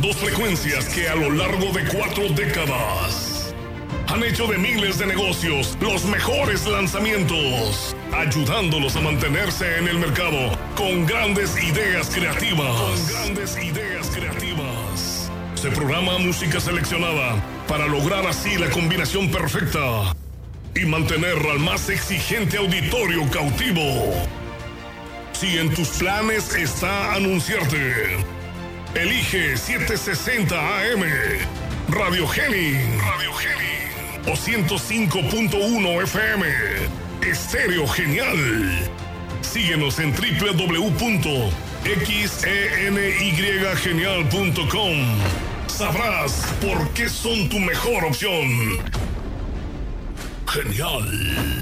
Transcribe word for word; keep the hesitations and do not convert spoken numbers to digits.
Dos frecuencias que a lo largo de cuatro décadas han hecho de miles de negocios los mejores lanzamientos, ayudándolos a mantenerse en el mercado con grandes ideas creativas. Con grandes ideas creativas. Se programa música seleccionada para lograr así la combinación perfecta y mantener al más exigente auditorio cautivo. Si en tus planes está anunciarte, elige setecientos sesenta A M, Radio Henning, Radio Henning, o ciento cinco punto uno F M, Estéreo Genial. Síguenos en doble u doble u doble u punto xeny genial punto com. Sabrás por qué son tu mejor opción. Genial.